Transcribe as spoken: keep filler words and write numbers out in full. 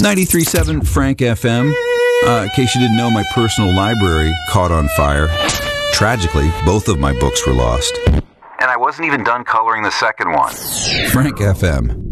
ninety-three point seven Frank F M. Uh, in case you didn't know, my personal library caught on fire. Tragically, both of my books were lost. And I wasn't even done coloring the second one. Frank F M.